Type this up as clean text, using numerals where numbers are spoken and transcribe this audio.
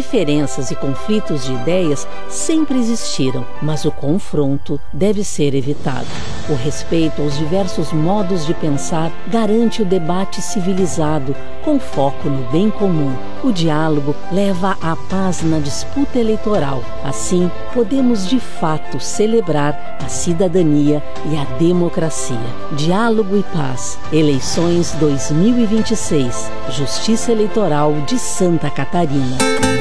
Diferenças e conflitos de ideias sempre existiram, mas o confronto deve ser evitado. O respeito aos diversos modos de pensar garante o debate civilizado, com foco no bem comum. O diálogo leva à paz na disputa eleitoral. Assim, podemos de fato celebrar a cidadania e a democracia. Diálogo e paz. Eleições 2026. Justiça Eleitoral de Santa Catarina.